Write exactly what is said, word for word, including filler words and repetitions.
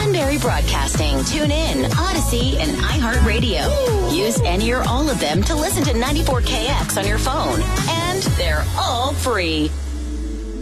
Sunbury Broadcasting. Tune in, Odyssey, and iHeartRadio. Use any or all of them to listen to ninety-four K X on your phone. And they're all free.